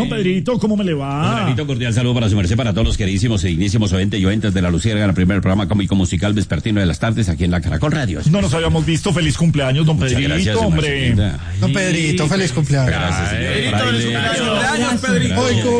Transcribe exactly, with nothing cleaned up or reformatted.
don Pedrito, ¿cómo me le va? Un granito cordial saludo para su merced, para todos los queridísimos e dignísimos oyentes y oyentes de La Luciérnaga, el primer programa cómico musical vespertino de las tardes aquí en la Caracol Radio. No nos habíamos visto. Feliz cumpleaños, don Pedrito, gracias, hombre. Don Pedrito, feliz cumpleaños. Gracias, señor. Pedrito, feliz cumpleaños, Pedrito. Hoy